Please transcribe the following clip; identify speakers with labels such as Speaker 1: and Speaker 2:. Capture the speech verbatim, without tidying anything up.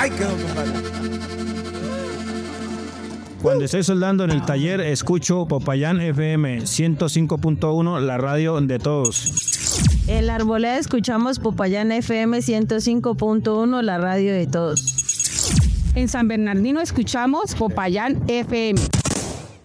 Speaker 1: Ahí quedó, compadre.
Speaker 2: Cuando estoy soldando en el taller, escucho Popayán F M ciento cinco punto uno, la radio de todos.
Speaker 3: En la Arboleda escuchamos Popayán F M ciento cinco punto uno, la radio de todos.
Speaker 4: En San Bernardino escuchamos Popayán F M.